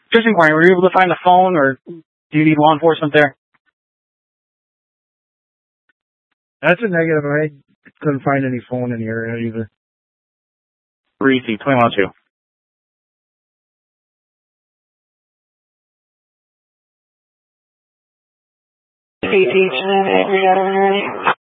Just inquiring, were you able to find the phone, or do you need law enforcement there? That's a negative. I couldn't find any phone in the area either. Reese, 2102. KTH,